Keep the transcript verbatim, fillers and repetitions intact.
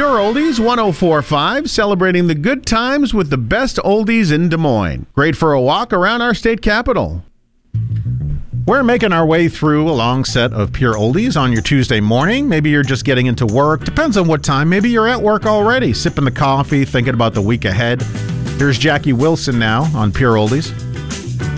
Pure Oldies one oh four point five, celebrating the good times with the best oldies in Des Moines. Great for a walk around our state capital. We're making our way through a long set of Pure Oldies on your Tuesday morning. Maybe you're just getting into work. Depends on what time. Maybe you're at work already, sipping the coffee, thinking about the week ahead. Here's Jackie Wilson now on Pure Oldies.